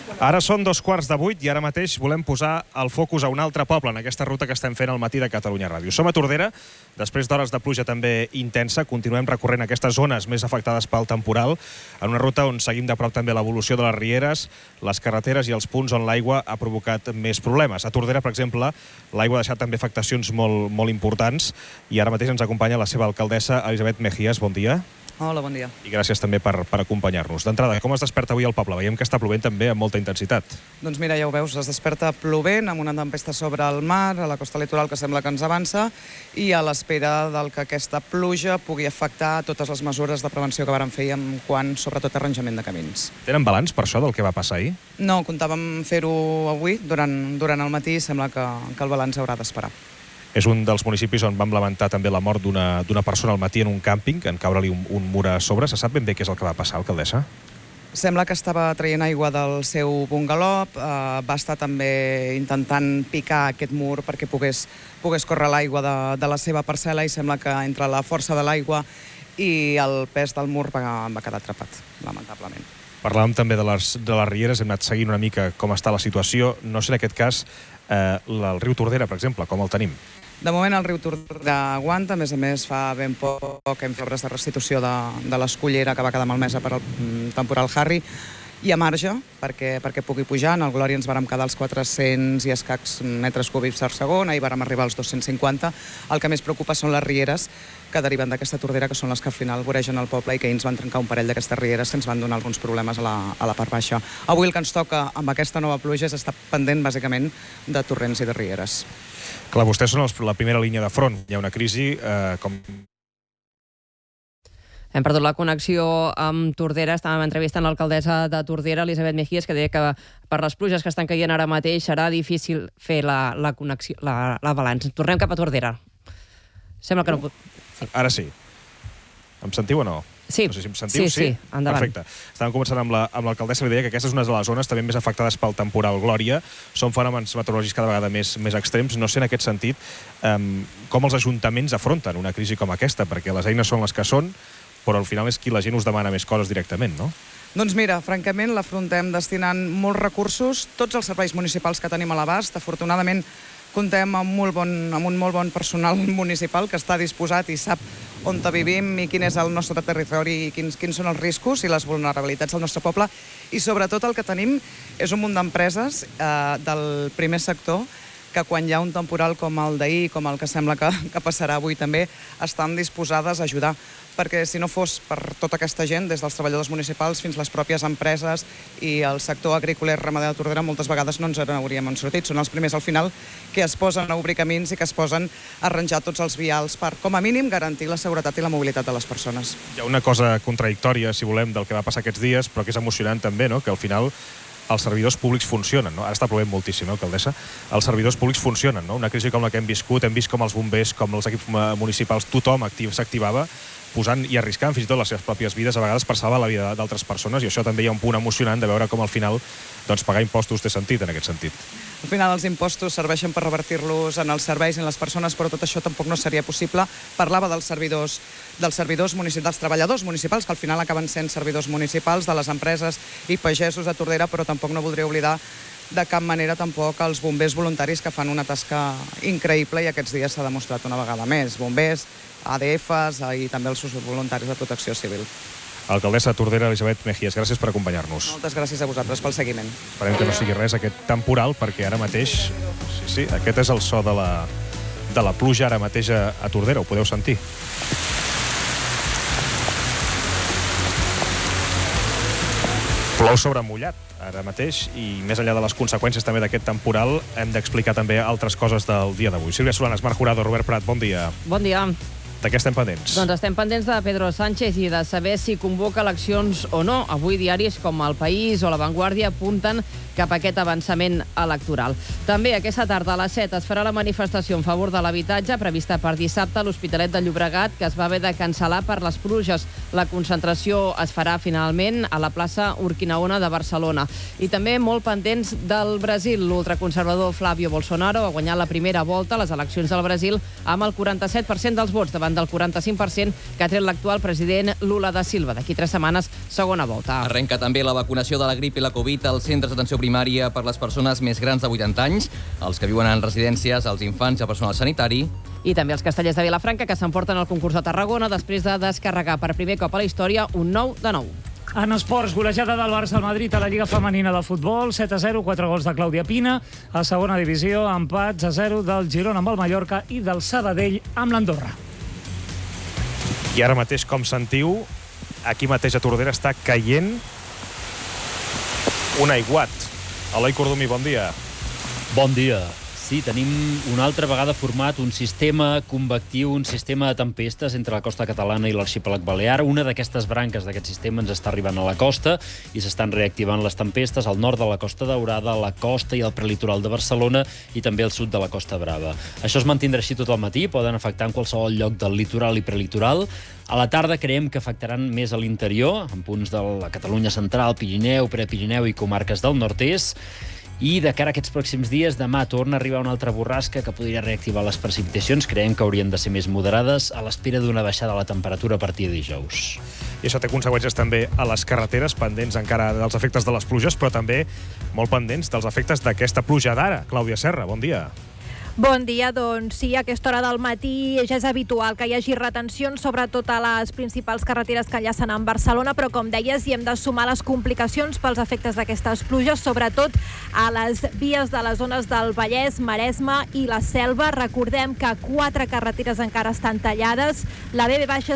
Ara són 7:15 i ara mateix volem posar el focus a un altre poble en aquesta ruta que estem fent al matí de Catalunya Ràdio. Som a Tordera, després d'hores de pluja també intensa, continuem recorrent aquestes zones més afectades pel temporal, en una ruta on seguim de prop també l'evolució de les rieres, les carreteres i els punts on l'aigua ha provocat més problemes. A Tordera, per exemple, l'aigua ha deixat també afectacions molt importants i ara mateix ens acompanya la seva alcaldessa, Elisabet Mejías. Bon dia. Hola, bon dia. I gràcies també per acompanyar-nos. D'entrada, com es desperta avui el poble? Veiem que està plovent també amb molta intensitat. Doncs mira, ja ho veus, es desperta plovent, amb una tempesta sobre el mar, a la costa litoral que sembla que ens avança, i a l'espera del que aquesta pluja pugui afectar totes les mesures de prevenció que vàrem fer en quant, sobretot, arranjament de camins. Tenen balanç per això del que va passar ahir? No, comptàvem fer-ho avui, durant el matí, i sembla que el balanç haurà d'esperar. És un dels municipis on vam lamentar també la mort d'una persona al matí en un càmping, en caure-li un mur a sobre. Se sap ben bé què és el que va passar, alcaldessa? Sembla que estava traient aigua del seu bungalò, va estar també intentant picar aquest mur perquè pogués córrer l'aigua de la seva parcel·la, i sembla que entre la força de l'aigua i el pes del mur va quedar atrapat, lamentablement. Parlàvem també de les rieres, hem anat seguint una mica com està la situació. No sé en aquest cas el riu Tordera, per exemple, com el tenim? De moment el riu Tordera aguanta, a més fa ben poc que hem fet obres de restitució de l'escollera que va quedar malmesa per el temporal Harry, i a marge perquè pugui pujar. En el Glòria ens vàrem quedar als 400 i escacs metres cúbics per segon, ahir vàrem arribar als 250. El que més preocupa són les rieres que deriven d'aquesta tordera, que són les que al final voregen el poble, i que ahir ens van trencar un parell d'aquestes rieres que ens van donar alguns problemes a la part baixa. Avui el que ens toca amb aquesta nova pluja és estar pendent, bàsicament, de torrents i de rieres. Clar, vostès són la primera línia de front. Hi ha una crisi com... Hem perdut la connexió amb Tordera. Estàvem entrevistant l'alcaldessa de Tordera, Elisabet Mejías, que deia que per les pluges que estan caient ara mateix serà difícil fer la connexió, la balanç. Tornem cap a Tordera. Sembla que no pot... Ara sí. Em sentiu o no? Sí. No sé si em sentiu, sí, endavant. Perfecte. Estàvem conversant amb l'alcaldessa, li deia que aquesta és una de les zones també més afectades pel temporal Glòria. Són fenòmens meteorològics cada vegada més extrems. No sé, en aquest sentit, com els ajuntaments afronten una crisi com aquesta, perquè les eines són les que són, però al final és qui la gent us demana més coses directament, no? Doncs mira, francament l'afrontem destinant molts recursos, tots els serveis municipals que tenim a l'abast. Afortunadament comptem amb un molt bon personal municipal que està disposat i sap on vivim i quin és el nostre territori i quins són els riscos i les vulnerabilitats del nostre poble. I sobretot el que tenim és un munt d'empreses del primer sector que quan hi ha un temporal com el d'ahir, com el que sembla que passarà avui també, estan disposades a ajudar. Perquè si no fos per tota aquesta gent, des dels treballadors municipals fins les pròpies empreses i el sector agrícola i ramader de Tordera, moltes vegades no ens n'hauríem sortit. Són els primers al final que es posen a obrir camins i que es posen a arranjar tots els vials per, com a mínim, garantir la seguretat i la mobilitat de les persones. Hi ha una cosa contradictòria, si volem, del que va passar aquests dies, però que és emocionant també, no?, que al final els servidors públics funcionen, no? Ara està plovent moltíssim, no, alcaldessa? Els servidors públics funcionen, no? Una crisi com la que hem viscut, hem vist com els bombers, com els equips municipals, tothom s'activava posant i arriscant fins i tot les seves pròpies vides, a vegades per salvar la vida d'altres persones, i això també hi ha un punt emocionant de veure com al final pagar impostos té sentit en aquest sentit. Al final els impostos serveixen per revertir-los en els serveis i en les persones, però tot això tampoc no seria possible. Parlava dels servidors municipals, dels treballadors municipals, que al final acaben sent servidors municipals, de les empreses i pagesos de Tordera, però tampoc no voldria oblidar de cap manera tampoc els bombers voluntaris que fan una tasca increïble, i aquests dies s'ha demostrat una vegada més. Bombers, ADFs i també els voluntaris de protecció civil. Alcaldessa de Tordera, Elisabet Mejías, gràcies per acompanyar-nos. Moltes gràcies a vosaltres pel seguiment. Esperem que no sigui res aquest temporal, perquè ara mateix, sí, aquest és el so de la pluja ara mateix a Tordera, ho podeu sentir. Plou sobre mullat ara mateix, i més enllà de les conseqüències també d'aquest temporal, hem d'explicar també altres coses del dia d'avui. Sílvia Solanes, Marc Jurado, Robert Prat, bon dia. Bon dia. De què estem pendents? Doncs estem pendents de Pedro Sánchez i de saber si convoca eleccions o no. Avui diaris com El País o La Vanguardia apunten cap a aquest avançament electoral. També aquesta tarda a les 7 es farà la manifestació en favor de l'habitatge prevista per dissabte a l'Hospitalet de Llobregat, que es va haver de cancel·lar per les pluges. La concentració es farà finalment a la plaça Urquinaona de Barcelona. I també molt pendents del Brasil. L'ultraconservador Flávio Bolsonaro ha guanyat la primera volta a les eleccions del Brasil amb el 47% dels vots davant del 45% que ha tret l'actual president Lula da Silva. D'aquí 3 setmanes, segona volta. Arrenca també la vacunació de la grip i la Covid als centres d'atenció primària per les persones més grans de 80 anys, els que viuen en residències, els infants i el personal sanitari. I també els castellers de Vilafranca, que s'emporten el concurs de Tarragona després de descarregar per primer cop a la història un 9-9. En esports, golejada del Barça al Madrid a la Lliga Femenina de Futbol, 7-0, 4 gols de Clàudia Pina. A segona divisió, empats a 0 del Girona amb el Mallorca i del Sabadell amb l'Andorra. I ara mateix, com sentiu, aquí mateix a Tordera està caient un aiguat. Eloi Cordumí, bon dia. Bon dia. Sí, tenim una altra vegada format un sistema convectiu, un sistema de tempestes entre la costa catalana i l'arxipèlag balear. Una d'aquestes branques d'aquest sistema ens està arribant a la costa i s'estan reactivant les tempestes al nord de la Costa Daurada, a la costa i al prelitoral de Barcelona i també al sud de la Costa Brava. Això es mantindrà així tot el matí, poden afectar en qualsevol lloc del litoral i prelitoral. A la tarda creiem que afectaran més a l'interior, en punts de la Catalunya central, Pirineu, Prepirineu i comarques del nord-est. I de cara a aquests pròxims dies, demà torna a arribar una altra borrasca que podria reactivar les precipitacions. Creiem que haurien de ser més moderades a l'espera d'una baixada de la temperatura a partir de dijous. I això té conseqüències també a les carreteres, pendents encara dels efectes de les pluges, però també molt pendents dels efectes d'aquesta pluja d'ara. Clàudia Serra, bon dia. Bon dia, doncs sí, a aquesta hora del matí ja és habitual que hi hagi retencions, sobretot a les principals carreteres que enllacen amb Barcelona, però com deies, hi hem de sumar les complicacions pels efectes d'aquestes pluges, sobretot a les vies de les zones del Vallès, Maresme i la Selva. Recordem que 4 carreteres encara estan tallades, la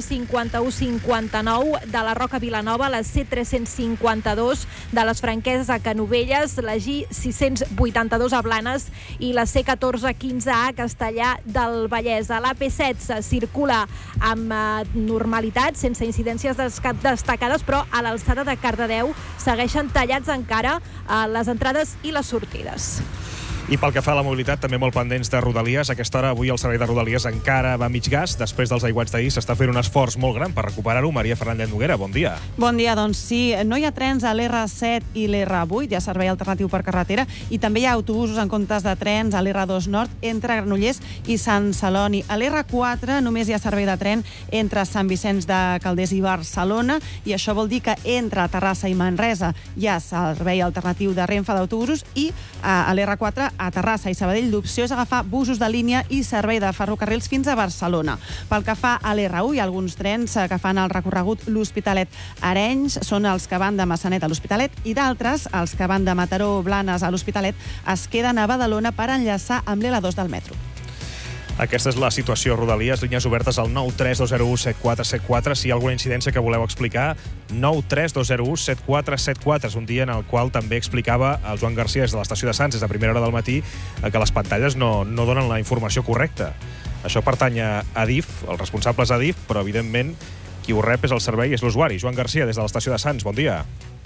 BB-51-59 de la Roca Vilanova, la C-352 de les Franqueses a Canovelles, la G-682 a Blanes i la C-1415 a Castellar del Vallès. A l'AP7 se circula amb normalitat, sense incidències destacades, però a l'alçada de Cardedeu segueixen tallats encara les entrades i les sortides. I pel que fa a la mobilitat, també molt pendents de Rodalies. A aquesta hora, avui, el servei de Rodalies encara va a mig gas. Després dels aiguats d'ahir s'està fent un esforç molt gran per recuperar-ho. Maria Fernández Noguera, bon dia. Bon dia, doncs sí. No hi ha trens a l'R7 i l'R8, hi ha servei alternatiu per carretera, i també hi ha autobusos en comptes de trens a l'R2 Nord entre Granollers i Sant Celoni. A l'R4 només hi ha servei de tren entre Sant Vicenç de Calders i Barcelona, i això vol dir que entre Terrassa i Manresa hi ha servei alternatiu de Renfe d'autobusos, i a l'R4 a Terrassa i Sabadell l'opció és agafar busos de línia i servei de ferrocarrils fins a Barcelona. Pel que fa a l'R1, hi ha alguns trens que fan el recorregut l'Hospitalet-Arenys, són els que van de Massanet a l'Hospitalet, i d'altres, els que van de Mataró-Blanes a l'Hospitalet, es queden a Badalona per enllaçar amb l'L2 del metro. Aquesta és la situació a Rodalies, línies obertes al 932017474. Si hi ha alguna incidència que voleu explicar, 932017474. És un dia en el qual també explicava el Joan Garcia des de l'estació de Sants, des de primera hora del matí, que les pantalles no donen la informació correcta. Això pertany a Adif, els responsables d'Adif, però evidentment qui ho rep és el servei, és l'usuari. Joan Garcia, des de l'estació de Sants, bon dia.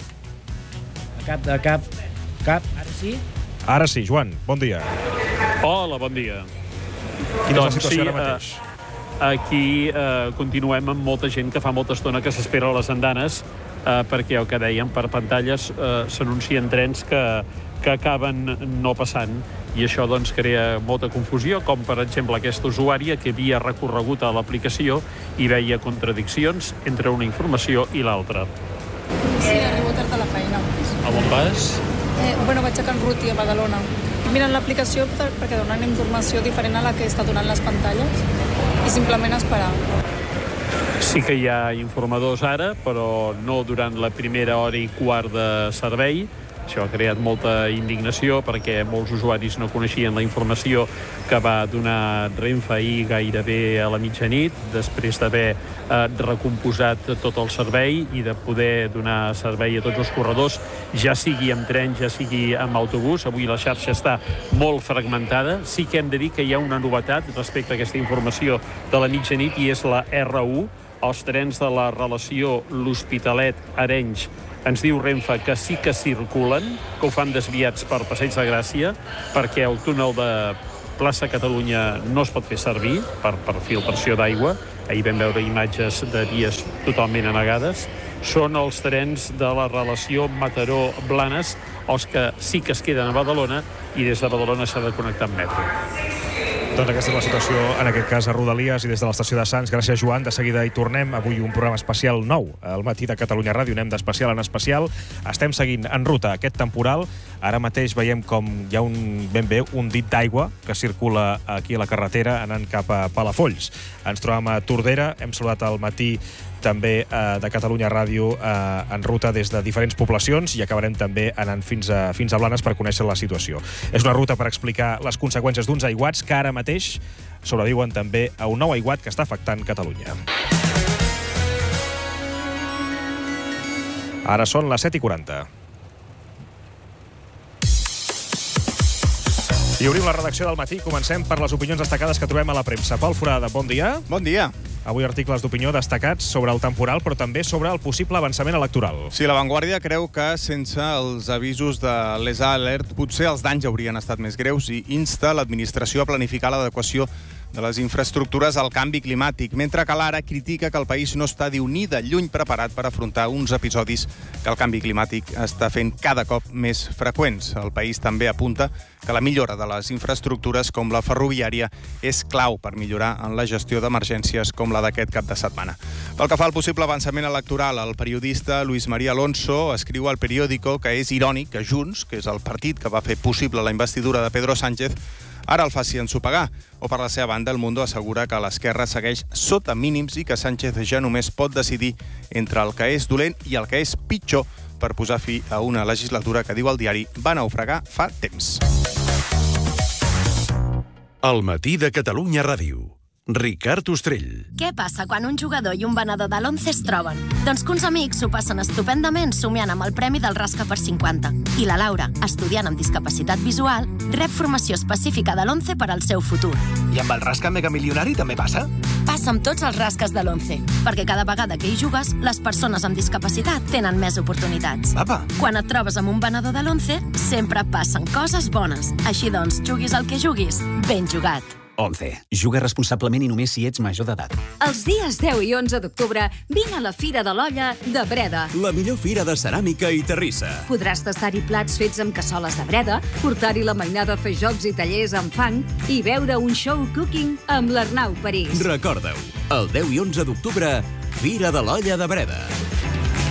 Cap. Ara sí? Ara sí, Joan, bon dia. Hola, bon dia. Quina és la situació ara mateix? Aquí continuem amb molta gent que fa molta estona que s'espera a les andanes, perquè el que dèiem, per pantalles s'anuncien trens que acaben no passant, i això doncs crea molta confusió, com per exemple aquesta usuària que havia recorregut a l'aplicació i veia contradiccions entre una informació i l'altra. Sí, arribo tard a la feina. A on vas? Vaig a Can Ruti, a Badalona. Mirant l'aplicació perquè donen informació diferent a la que està donant les pantalles i simplement esperar. Sí que hi ha informadors ara, però no durant la primera hora i quart de servei. Això ha creat molta indignació perquè molts usuaris no coneixien la informació que va donar Renfe ahir gairebé a la mitjanit, després d'haver recomposat tot el servei i de poder donar servei a tots els corredors, ja sigui amb tren, ja sigui amb autobús. Avui la xarxa està molt fragmentada. Sí que hem de dir que hi ha una novetat respecte a aquesta informació de la mitjanit, i és la R1, els trens de la relació l'Hospitalet-Arenys. Ens diu Renfe que sí que circulen, que ho fan desviats per Passeig de Gràcia, perquè el túnel de plaça Catalunya no es pot fer servir per filtració d'aigua, ahir vam veure imatges de vies totalment anegades, són els trens de la relació Mataró-Blanes, els que sí que es queden a Badalona, i des de Badalona s'ha de connectar amb metro. Doncs aquesta és la situació, en aquest cas, a Rodalies i des de l'estació de Sants. Gràcies, Joan. De seguida hi tornem. Avui un programa especial nou al matí de Catalunya Ràdio. Anem d'especial en especial. Estem seguint en ruta aquest temporal. Ara mateix veiem com hi ha ben bé un dit d'aigua que circula aquí a la carretera anant cap a Palafolls. Ens trobem a Tordera. Hem saludat al matí també de Catalunya Ràdio en ruta des de diferents poblacions i acabarem també anant fins a Blanes per conèixer la situació. És una ruta per explicar les conseqüències d'uns aiguats que ara mateix sobreviuen també a un nou aiguat que està afectant Catalunya. Ara són les 7:40. I obrim la redacció del matí. Comencem per les opinions destacades que trobem a la premsa. Pol Forada, bon dia. Bon dia. Avui articles d'opinió destacats sobre el temporal, però també sobre el possible avançament electoral. Sí, La Vanguardia creu que sense els avisos de l'ESA Alert potser els danys haurien estat més greus i insta l'administració a planificar l'adequació de les infraestructures al canvi climàtic, mentre que l'Ara critica que el país no està, diu, ni de lluny preparat per afrontar uns episodis que el canvi climàtic està fent cada cop més freqüents. El país també apunta que la millora de les infraestructures com la ferroviària és clau per millorar en la gestió d'emergències com la d'aquest cap de setmana. Pel que fa al possible avançament electoral, el periodista Luis María Alonso escriu al Periódico que és irònic que Junts, que és el partit que va fer possible la investidura de Pedro Sánchez, ara el faci ensopegar. O per la seva banda, El Mundo assegura que l'esquerra segueix sota mínims i que Sánchez ja només pot decidir entre el que és dolent i el que és pitjor per posar fi a una legislatura que, diu el diari, va naufragar fa temps. El matí de Catalunya Ràdio. Ricard Ostrell. Què passa quan un jugador i un venedor de l'11 es troben? Doncs que uns amics s'ho passen estupendament somiant amb el premi del Rasca per 50. I la Laura, estudiant amb discapacitat visual, rep formació específica de l'11 per al seu futur. I amb el Rasca Megamilionari també passa? Passa amb tots els rasques de l'11, perquè cada vegada que hi jugues, les persones amb discapacitat tenen més oportunitats. Apa. Quan et trobes amb un venedor de l'11, sempre passen coses bones. Així doncs, juguis el que juguis, ben jugat. 11. Juga responsablement i només si ets major d'edat. Els dies 10 i 11 d'octubre vine a la Fira de l'Olla de Breda. La millor fira de ceràmica i terrissa. Podràs tastar-hi plats fets amb cassoles de Breda, portar-hi la mainada a fer jocs i tallers amb fang i veure un show cooking amb l'Arnau París. Recorda-ho, el 10 i 11 d'octubre, Fira de l'Olla de Breda.